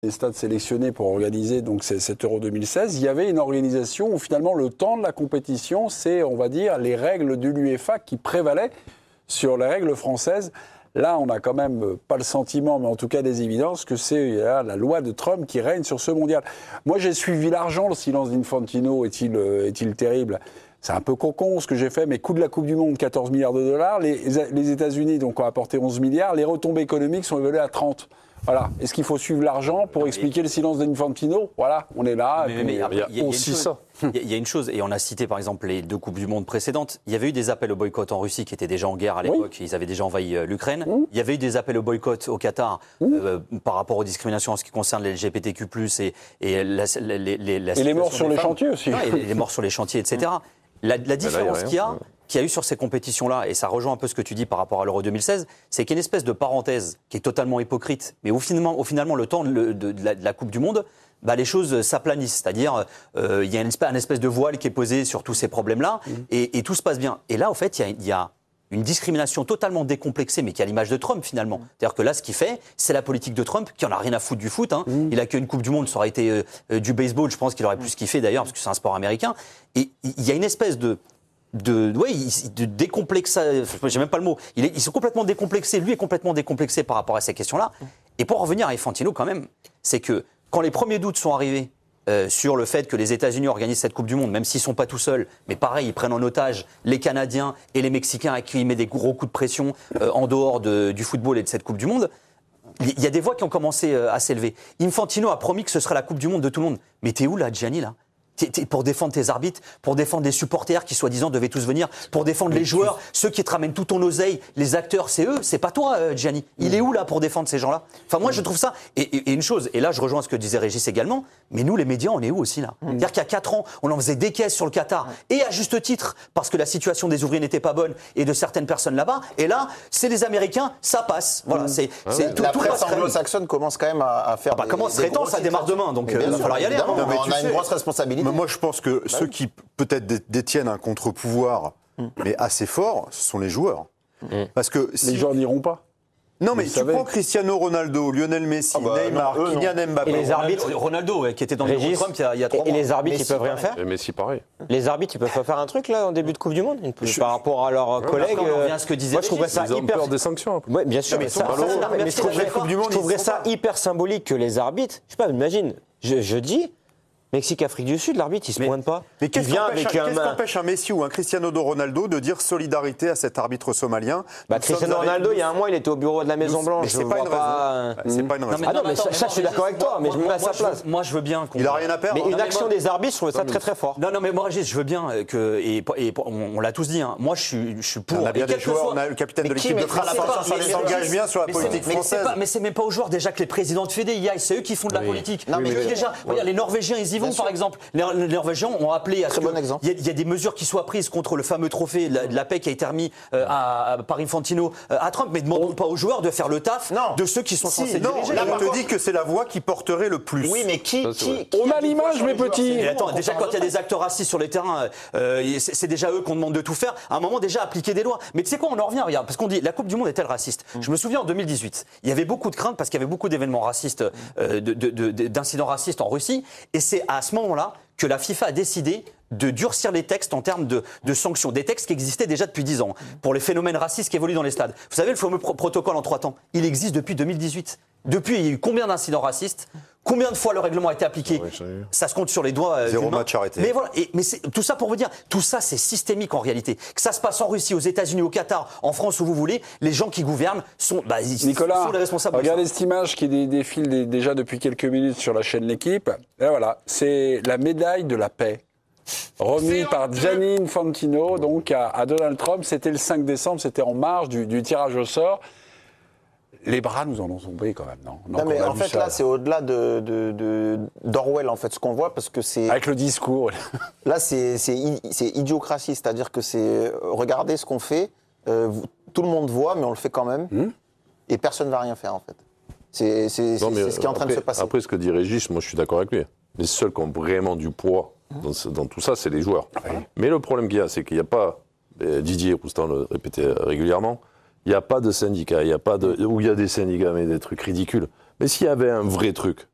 les stades sélectionnés pour organiser donc cet Euro 2016, il y avait une organisation où finalement le temps de la compétition, c'est, on va dire, les règles de l'UEFA qui prévalaient sur les règles françaises. Là, on n'a quand même pas le sentiment, mais en tout cas des évidences, que c'est la loi de Trump qui règne sur ce mondial. Moi, j'ai suivi l'argent, le silence d'Infantino est-il terrible ? C'est un peu cocon ce que j'ai fait, mais coût de la Coupe du Monde, 14 milliards de dollars. Les États-Unis donc, ont apporté 11 milliards. Les retombées économiques sont évaluées à 30. Voilà. Est-ce qu'il faut suivre l'argent pour expliquer le silence d'Infantino ? Voilà, on est là. Il y a une chose, et on a cité par exemple les 2 Coupes du Monde précédentes. Il y avait eu des appels au boycott en Russie qui étaient déjà en guerre à l'époque. Ils avaient déjà envahi l'Ukraine. Il y avait eu des appels au boycott au Qatar par rapport aux discriminations en ce qui concerne les LGBTQ+, et les morts sur les chantiers aussi. Et les morts sur les chantiers, etc. La différence qu'il y a eu sur ces compétitions-là, et ça rejoint un peu ce que tu dis par rapport à l'Euro 2016, c'est qu'il y a une espèce de parenthèse qui est totalement hypocrite, mais où finalement le temps de la Coupe du Monde, les choses s'aplanissent. C'est-à-dire, il y a un espèce de voile qui est posé sur tous ces problèmes-là, et tout se passe bien. Et là, en fait, il y a une discrimination totalement décomplexée, mais qui a l'image de Trump, finalement. C'est-à-dire que là, ce qu'il fait, c'est la politique de Trump, qui en a rien à foutre du foot. Il a qu'une Coupe du Monde, ça aurait été du baseball, je pense qu'il aurait plus kiffé d'ailleurs, parce que c'est un sport américain. Et il y a une espèce de décomplexage, j'ai même pas le mot. Ils sont complètement décomplexés, lui est complètement décomplexé par rapport à ces questions-là. Et pour revenir à Infantino, quand même, c'est que quand les premiers doutes sont arrivés sur le fait que les États-Unis organisent cette Coupe du Monde, même s'ils ne sont pas tout seuls, mais pareil, ils prennent en otage les Canadiens et les Mexicains à qui ils mettent des gros coups de pression en dehors du football et de cette Coupe du Monde, il y a des voix qui ont commencé à s'élever. Infantino a promis que ce serait la Coupe du Monde de tout le monde. Mais t'es où là, Gianni, là ? Pour défendre tes arbitres, pour défendre les supporters qui soi-disant devaient tous venir, pour défendre les joueurs, ceux qui te ramènent tout ton oseille, les acteurs, c'est eux, c'est pas toi, Gianni. Il est où là pour défendre ces gens-là ? Enfin moi je trouve ça, et une chose, et là je rejoins ce que disait Régis également, mais nous les médias on est où aussi là ? C'est-à-dire qu'il y a 4 ans, on en faisait des caisses sur le Qatar, et à juste titre, parce que la situation des ouvriers n'était pas bonne, et de certaines personnes là-bas, et là c'est les Américains, ça passe. Voilà, la presse anglo-saxonne commence quand même à faire serait temps, ça démarre demain, donc il va falloir y aller. On a une grosse responsabilité. Moi, je pense que ceux qui peut-être détiennent un contre-pouvoir, mais assez fort, ce sont les joueurs. Parce que les joueurs n'iront pas. Non, mais tu prends Cristiano Ronaldo, Lionel Messi, Neymar, Kylian Mbappé. Et les arbitres, Ronaldo, qui était dans le groupe Trump il y a 3 mois. Et les arbitres, ils peuvent rien faire ? Et Messi, pareil. Les arbitres, ils peuvent pas faire un truc, là, en début de Coupe du Monde par rapport à leurs collègues. Moi, je trouverais ça Ils ont peur des sanctions. Oui, bien sûr. Mais je trouverais ça hyper symbolique que les arbitres... Je sais pas, imagine, je dis... Mexique-Afrique du Sud, l'arbitre, il se pointe pas. Mais qu'est-ce qu'empêche un Messi ou un Cristiano Ronaldo de dire solidarité à cet arbitre somalien ? Cristiano Ronaldo, il y a un mois, il était au bureau de la Maison-Blanche. C'est pas une raison. C'est pas une raison. Ah non, mais ça, je suis d'accord avec toi, mais je me mets à sa place. Moi, je veux bien qu'on... Il a rien à perdre. Mais une action des arbitres, je trouve ça très très fort. Non, mais moi, Régis, je veux bien que... Et on l'a tous dit, moi, je suis pour... On a bien des joueurs, on a le capitaine de l'équipe de France, il s'engage bien sur la politique française. Mais c'est même pas aux joueurs déjà que les présidents de Fédé y aillent, c'est eux qui font de la politique. Déjà, regarde, les Norvégiens, ils y vont, par exemple. Les Norvégiens ont appelé à ce qu'il y a des mesures qui soient prises contre le fameux trophée de la paix qui a été remis par Infantino à Trump, mais ne demandons pas aux joueurs de faire le taf de ceux qui sont censés diriger. Non, on te dit que c'est la voix qui porterait le plus. Oui, mais qui on a l'image, mes petits. Mais attends, déjà quand il y a des acteurs racistes sur les terrains, c'est déjà eux qu'on demande de tout faire. À un moment déjà appliquer des lois. Mais tu sais quoi, on en revient, regarde, parce qu'on dit la Coupe du Monde est-elle raciste ? Je me souviens en 2018, il y avait beaucoup de craintes parce qu'il y avait beaucoup d'événements racistes, d'incidents racistes en Russie, et c'est à ce moment-là que la FIFA a décidé de durcir les textes en termes de sanctions, des textes qui existaient déjà depuis 10 ans, pour les phénomènes racistes qui évoluent dans les stades. Vous savez, le fameux protocole en 3 temps, il existe depuis 2018. Depuis, il y a eu combien d'incidents racistes ? Combien de fois le règlement a été appliqué ? Ça se compte sur les doigts. 0 match arrêté. Mais voilà, mais tout ça pour vous dire, tout ça c'est systémique en réalité. Que ça se passe en Russie, aux États-Unis, au Qatar, en France, où vous voulez, les gens qui gouvernent sont, Nicolas, sont les responsables. Regardez cette image qui défile déjà depuis quelques minutes sur la chaîne L'Équipe. Et voilà, c'est la médaille de la paix. Remis par Gianni Infantino donc à Donald Trump. C'était le 5 décembre, c'était en marge du tirage au sort. Les bras nous en ont tombé quand même, non, non mais en fait là, c'est au-delà d'Orwell en fait ce qu'on voit parce que c'est avec le discours. Là c'est idiocratie, c'est-à-dire que c'est regardez ce qu'on fait, tout le monde voit mais on le fait quand même et personne ne va rien faire en fait. C'est ce qui est en train de se passer. Après ce que dit Régis, moi je suis d'accord avec lui. Les seuls qui ont vraiment du poids dans tout ça, c'est les joueurs. Oui. Mais le problème qu'il y a, c'est qu'il n'y a pas, Didier Roustan le répétait régulièrement, il n'y a pas de syndicat, il y a pas de, où il y a des syndicats, mais des trucs ridicules. Mais s'il y avait un vrai truc,